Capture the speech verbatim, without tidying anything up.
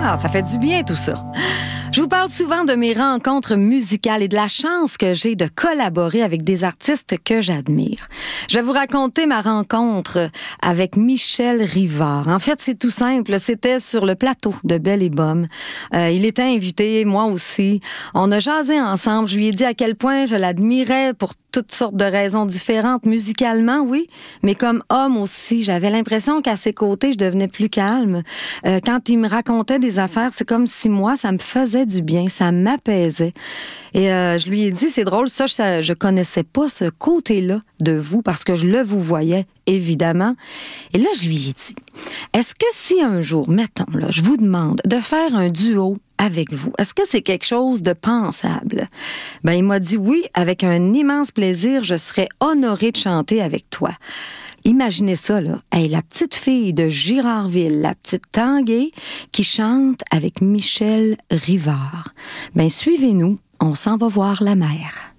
Ah, ça fait du bien tout ça. Je vous parle souvent de mes rencontres musicales et de la chance que j'ai de collaborer avec des artistes que j'admire. Je vais vous raconter ma rencontre avec Michel Rivard. En fait, c'est tout simple. C'était sur le plateau de Belle et Bomme. Euh, il était invité, moi aussi. On a jasé ensemble. Je lui ai dit à quel point je l'admirais pour toutes sortes de raisons différentes. Musicalement, oui, mais comme homme aussi. J'avais l'impression qu'à ses côtés, je devenais plus calme. Euh, quand il me racontait des affaires, c'est comme si moi, ça me faisait du bien, ça m'apaisait. Et euh, je lui ai dit, c'est drôle, ça, je, je connaissais pas ce côté-là de vous parce que je le vous voyais, évidemment. Et là, je lui ai dit, est-ce que si un jour, mettons, là, je vous demande de faire un duo avec vous, est-ce que c'est quelque chose de pensable? Ben, il m'a dit oui, avec un immense plaisir, je serais honorée de chanter avec toi. Imaginez ça, là. Hey, la petite fille de Girardville, la petite Tanguay, qui chante avec Michel Rivard. Ben, suivez-nous, on s'en va voir la mer.